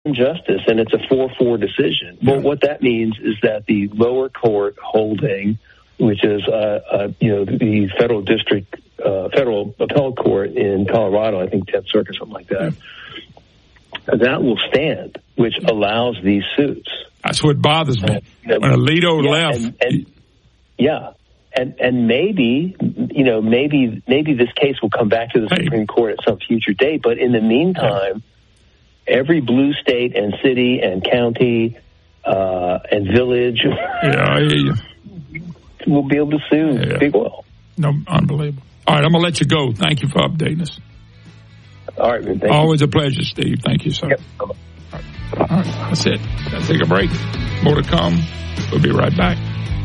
justice, and it's a 4-4 decision. Well, what that means is that the lower court holding, which is the federal appellate court in Colorado, I think 10th Circuit, something like that, that will stand, which allows these suits. That's what bothers me. When Alito left. And maybe this case will come back to the Supreme Court at some future date. But in the meantime, every blue state and city and county and village will be able to sue Big Oil. No, unbelievable. All right, I'm going to let you go. Thank you for updating us. All right, man. Always a pleasure, Steve. Thank you, sir. Yep. All right, that's it. Let's take a break. More to come. We'll be right back.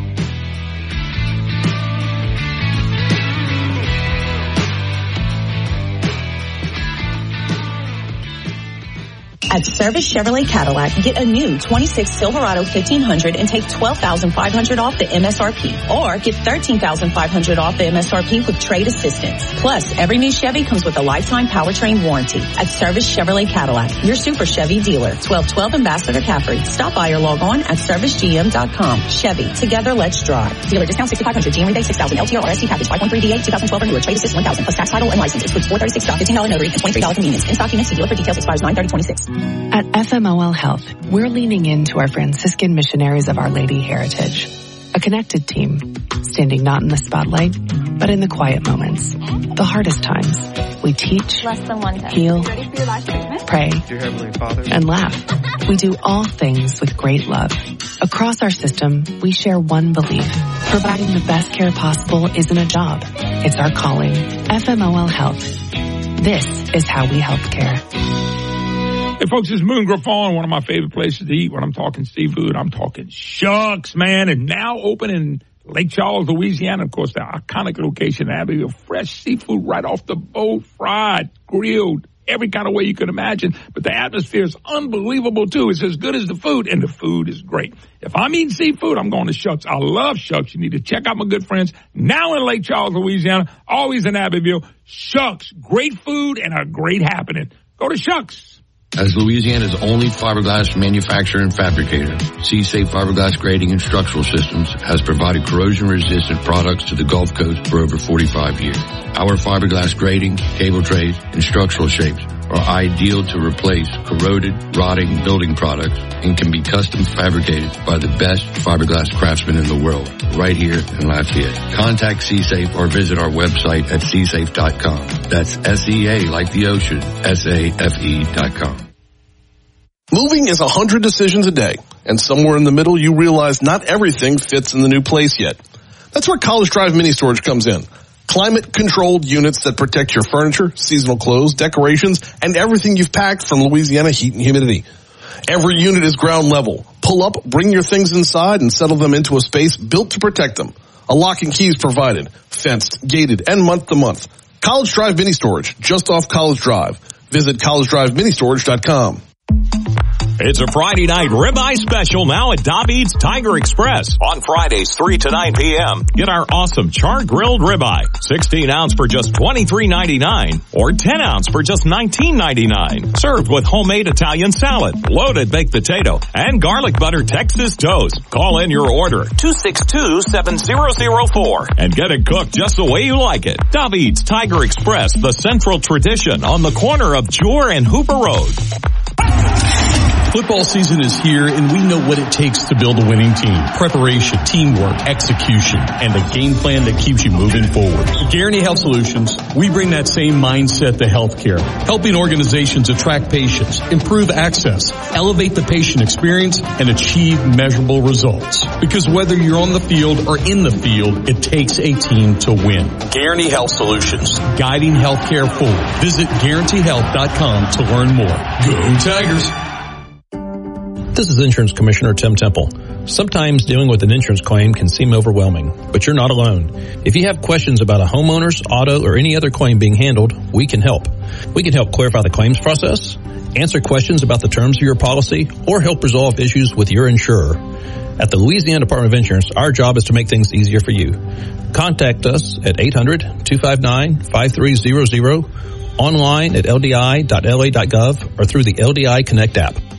At Service Chevrolet Cadillac, get a new 26 Silverado 1500 and take $12,500 off the MSRP. Or get $13,500 off the MSRP with trade assistance. Plus, every new Chevy comes with a lifetime powertrain warranty. At Service Chevrolet Cadillac, your Super Chevy dealer. 1212 Ambassador Caffrey. Stop by or log on at ServiceGM.com. Chevy, together let's drive. Dealer discount $6,500. GM rebate $6,000. LTR RST package 5.3 D8 2012 or newer. Trade assist $1,000 plus tax, title, and license. Excludes $436, $15 notary, and $23 convenience. In stock units, see dealer for details. Expires 9/30/26. At FMOL Health, we're leaning into our Franciscan missionaries of Our Lady heritage. A connected team, standing not in the spotlight, but in the quiet moments, the hardest times. We teach, heal, pray, and laugh. We do all things with great love. Across our system, we share one belief. Providing the best care possible isn't a job. It's our calling. FMOL Health. This is how we help care. Hey, folks, it's Moon Griffon, one of my favorite places to eat. When I'm talking seafood, I'm talking Shucks, man. And now open in Lake Charles, Louisiana, of course, the iconic location, Abbeville. Fresh seafood right off the boat, fried, grilled, every kind of way you can imagine. But the atmosphere is unbelievable, too. It's as good as the food, and the food is great. If I'm eating seafood, I'm going to Shucks. I love Shucks. You need to check out my good friends now in Lake Charles, Louisiana, always in Abbeville. Shucks, great food and a great happening. Go to Shucks. As Louisiana's only fiberglass manufacturer and fabricator, C-Safe Fiberglass Grading and Structural Systems has provided corrosion-resistant products to the Gulf Coast for over 45 years. Our fiberglass grading, cable trays, and structural shapes are ideal to replace corroded, rotting building products and can be custom fabricated by the best fiberglass craftsmen in the world, right here in Lafayette. Contact C-Safe or visit our website at csafe.com. That's S-E-A like the ocean, S-A-F-E.com. Moving is 100 decisions a day, and somewhere in the middle you realize not everything fits in the new place yet. That's where College Drive Mini Storage comes in. Climate-controlled units that protect your furniture, seasonal clothes, decorations, and everything you've packed from Louisiana heat and humidity. Every unit is ground level. Pull up, bring your things inside, and settle them into a space built to protect them. A lock and key is provided, fenced, gated, and month-to-month. College Drive Mini Storage, just off College Drive. Visit collegedriveministorage.com. It's a Friday night ribeye special now at David's Tiger Express. On Fridays, 3 to 9 p.m. Get our awesome char-grilled ribeye. 16-ounce for just $23.99 or 10-ounce for just $19.99. Served with homemade Italian salad, loaded baked potato, and garlic butter Texas toast. Call in your order, 262-7004, and get it cooked just the way you like it. David's Tiger Express, the central tradition on the corner of Jewar and Hooper Road. Football season is here, and we know what it takes to build a winning team. Preparation, teamwork, execution, and a game plan that keeps you moving forward. At Guarantee Health Solutions, we bring that same mindset to healthcare, helping organizations attract patients, improve access, elevate the patient experience, and achieve measurable results. Because whether you're on the field or in the field, it takes a team to win. Guarantee Health Solutions, guiding healthcare forward. Visit GuaranteeHealth.com to learn more. Go Tigers! This is Insurance Commissioner Tim Temple. Sometimes dealing with an insurance claim can seem overwhelming, but you're not alone. If you have questions about a homeowner's, auto, or any other claim being handled, we can help. We can help clarify the claims process, answer questions about the terms of your policy, or help resolve issues with your insurer. At the Louisiana Department of Insurance, our job is to make things easier for you. Contact us at 800-259-5300, online at ldi.la.gov, or through the LDI Connect app.